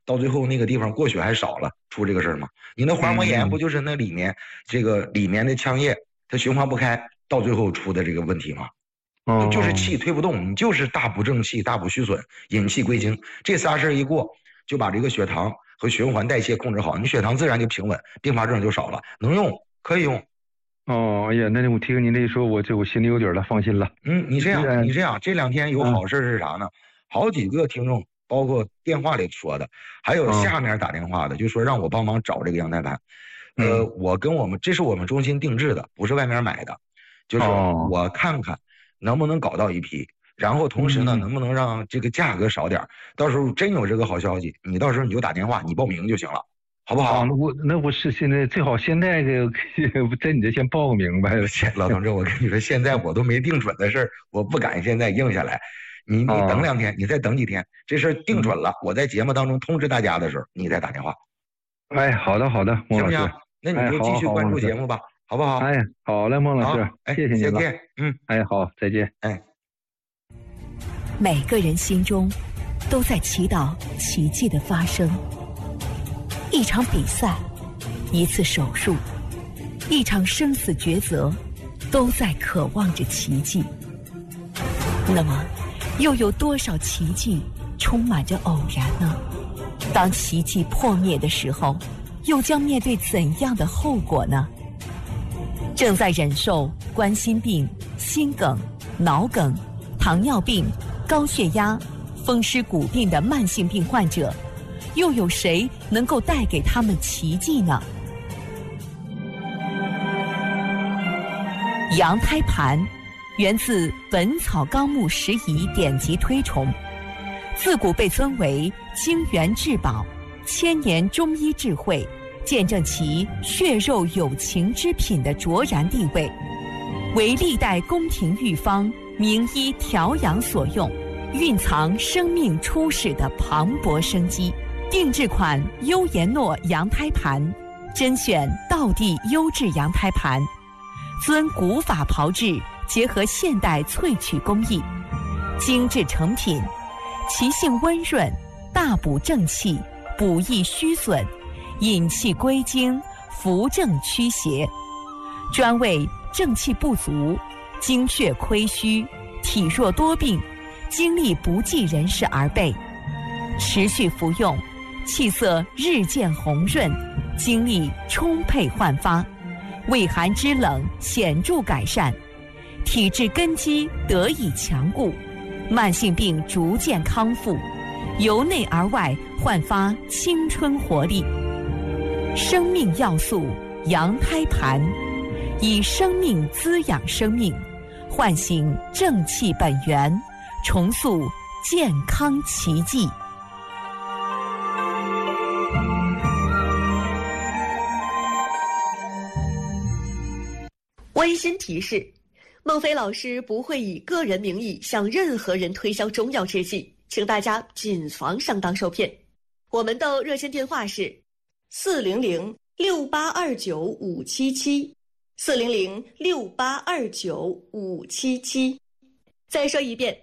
到最后那个地方过血还少了，出这个事儿吗？你那滑膜炎不就是那里面里面的腔液它循环不开，到最后出的这个问题吗？就是气推不动，你就是大补正气、大补虚损、引气归经，这仨事儿一过，就把这个血糖和循环代谢控制好，你血糖自然就平稳，并发症就少了，能用可以用。 哎呀，那我听您这一说，我心里有底了，放心了。 你这样，这2天有好事是啥呢？好几个听众，包括电话里说的，还有下面打电话的，就说让我帮忙找这个羊胎盘。这是我们中心定制的，不是外面买的，就是我看看能不能搞到一批，然后同时呢，能不能让这个价格少点，到时候真有这个好消息，你到时候你就打电话，你报名就行了。好不好？ 那我是现在最好现在在你这先报个名呗。 老同志，我跟你说，现在我都没定准的事儿，我不敢现在应下来。你等2天，你再等几天，这事儿定准了，我在节目当中通知大家的时候，你再打电话。 哎，好的， 行不行？那你就继续关注节目吧，好不好？ 哎，好嘞，孟老师，谢谢您了。 再见。 好，再见。 每个人心中都在祈祷奇迹的发生。一场比赛，一次手术，一场生死抉择，都在渴望着奇迹。那么，又有多少奇迹充满着偶然呢？当奇迹破灭的时候，又将面对怎样的后果呢？正在忍受冠心病、心梗、脑梗、糖尿病、高血压、风湿骨病的慢性病患者，又有谁能够带给他们奇迹呢？羊胎盘源自《本草纲目拾遗》典籍推崇，自古被尊为精元至宝、千年中医智慧，见证其血肉有情之品的卓然地位，为历代宫廷御方、名医调养所用，蕴藏生命初始的磅礴生机。定制款优颜诺羊胎盘，甄选道地优质羊胎盘，遵古法炮制，结合现代萃取工艺，精致成品，其性温润，大补正气，补益虚损，引气归经，扶正驱邪，专为正气不足、精血亏虚、体弱多病、精力不济人士而备。持续服用，气色日渐红润，精力充沛焕发，畏寒肢冷显著改善，体质根基得以强固，慢性病逐渐康复，由内而外焕发青春活力。生命要素羊胎盘，以生命滋养生命，唤醒正气本源，重塑健康奇迹。 温馨提示：孟非老师不会以个人名义向任何人推销中药制剂，请大家谨防上当受骗。我们的热线电话是400-6829-577，400-6829-577。再说一遍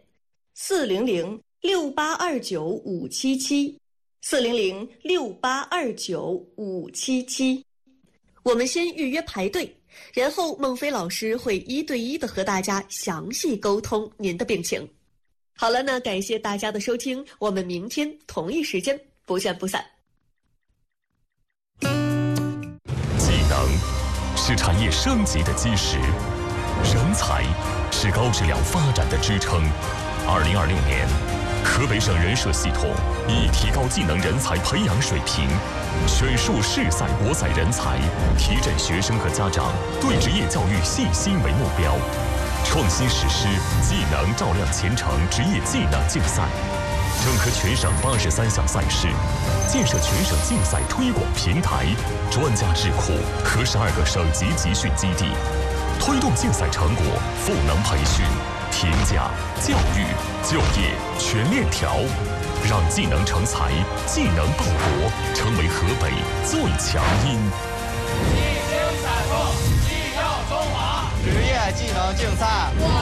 ，400-6829-577，400-6829-577。我们先预约排队，然后孟非老师会1对1的和大家详细沟通您的病情。好了，那感谢大家的收听，我们明天同一时间不见不散。 技能是产业升级的基石，人才是高质量发展的支撑。2026年，河北省人社系统以提高技能人才培养水平，选树市赛国赛人才，提振学生和家长对职业教育信心为目标，创新实施技能照亮前程职业技能竞赛，整合全省83项赛事，建设全省竞赛推广平台、专家智库和12个省级集训基地，推动竞赛成果赋能培训、评价、教育、就业全链条，让技能成才、技能报国成为河北最强音。 一经赛后，技跳中华，职业技能竞赛。